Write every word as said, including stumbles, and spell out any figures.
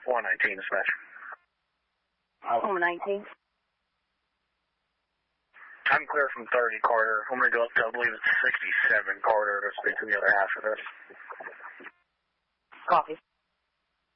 one nineteen, dispatch. one nineteen. I'm clear from thirty, Carter. I'm going to go up to, I believe it's sixty-seven, Carter, to speak to the other half of this. Copy.